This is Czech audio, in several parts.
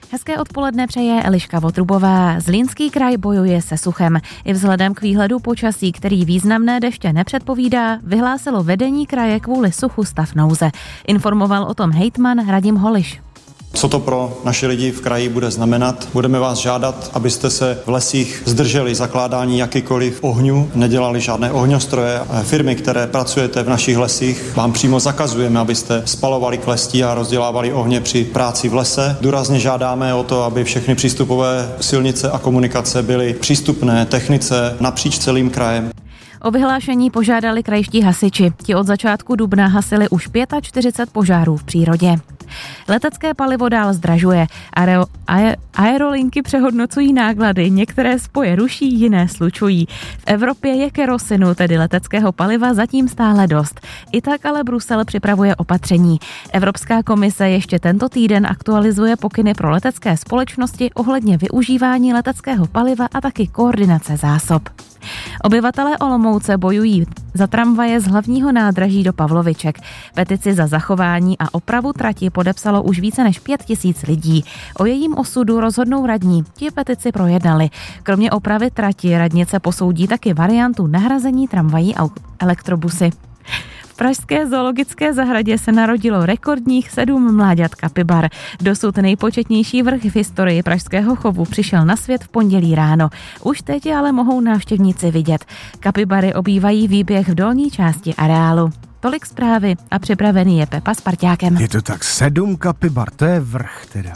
Hezké odpoledne přeje Eliška Votrubová. Zlínský kraj bojuje se suchem. I vzhledem k výhledu počasí, který významné deště nepředpovídá, vyhlásilo vedení kraje kvůli suchu stav nouze. Informoval o tom hejtman Radim Holiš. Co to pro naše lidi v kraji bude znamenat? Budeme vás žádat, abyste se v lesích zdrželi zakládání jakýkoliv ohňů, nedělali žádné ohňostroje. Firmy, které pracujete v našich lesích, vám přímo zakazujeme, abyste spalovali klestí a rozdělávali ohně při práci v lese. Důrazně žádáme o to, aby všechny přístupové silnice a komunikace byly přístupné technice napříč celým krajem. O vyhlášení požádali krajští hasiči. Ti od začátku dubna hasili už 45 požárů v přírodě. Letecké palivo dál zdražuje. Aerolinky přehodnocují náklady, některé spoje ruší, jiné slučují. V Evropě je kerosinu, tedy leteckého paliva, zatím stále dost. I tak ale Brusel připravuje opatření. Evropská komise ještě tento týden aktualizuje pokyny pro letecké společnosti ohledně využívání leteckého paliva a taky koordinace zásob. Obyvatelé Olomouce bojují za tramvaje z hlavního nádraží do Pavloviček. Petici za zachování a opravu trati podepsalo už více než 5 000 lidí. O jejím osudu rozhodnou radní. Ti petici projednali. Kromě opravy trati radnice posoudí taky variantu nahrazení tramvají a elektrobusy. V pražské zoologické zahradě se narodilo rekordních 7 mláďat kapibar. Dosud nejpočetnější vrch v historii pražského chovu přišel na svět v pondělí ráno. Už teď je ale mohou návštěvníci vidět. Kapibary obývají výběh v dolní části areálu. Tolik zprávy a připravený je Pepa s parťákem. Je to tak 7 kapibar, to je vrch teda.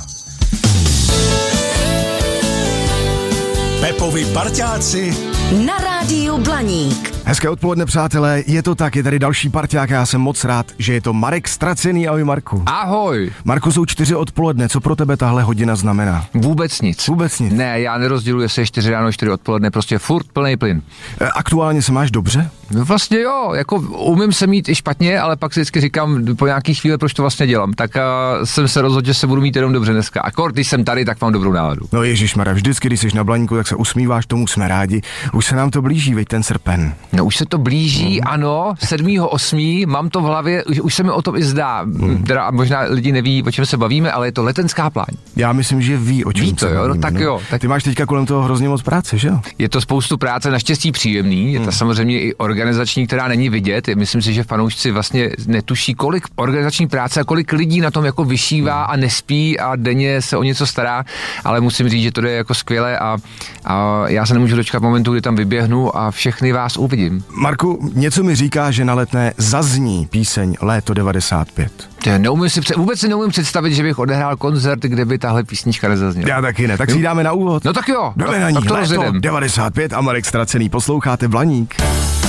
Pepovi parťáci na rádiu Blaník. Hezké odpoledne, přátelé, je to tak, je tady další parťák a já jsem moc rád, že je to Marek Ztracený. Ahoj, Marku. Ahoj. Marku, jsou 4 odpoledne, co pro tebe tahle hodina znamená? Vůbec nic. Vůbec nic? Ne, já nerozděluji, jestli je 4 ráno, 4 odpoledne, prostě furt plný plyn. Aktuálně se máš dobře? No vlastně jo, jako umím se mít i špatně, ale pak si vždycky říkám po nějaký chvíli, proč to vlastně dělám. Tak jsem se rozhodl, že se budu mít jenom dobře dneska. Akor, když jsem tady, tak mám dobrou náladu. No ježišmarja, vždycky, když jsi na Blaníku, tak se usmíváš, tomu jsme rádi. Už se nám to blíží, veď ten srpen. No už se to blíží, ano, 7.8. mám to v hlavě, už se mi o tom i zdá. Teda možná lidi neví, o čem se bavíme, ale je to letenská pláň. Já myslím, že ví, o čem ví to, se jo, bavíme, no, tak jo. Tak... Ty máš teďka kolem toho hrozně moc práce, že jo? Je to spoustu práce, naštěstí příjemný, je to samozřejmě i organizační, která není vidět. Myslím si, že fanoušci vlastně netuší, kolik organizační práce a kolik lidí na tom jako vyšívá a nespí a denně se o něco stará, ale musím říct, že to jde jako skvěle a já se nemůžu dočkat momentu, kdy tam vyběhnu a všechny vás uvidím. Marku, něco mi říká, že na Letné zazní píseň Léto 95. Vůbec si neumím představit, že bych odehrál koncert, kde by tahle písnička nezazněla. Já taky ne, tak si ji dáme na úvod. No tak jo, jdeme na ní, tak to Léto rozjedem. 95 a Marek Ztracený, posloucháte Blaník.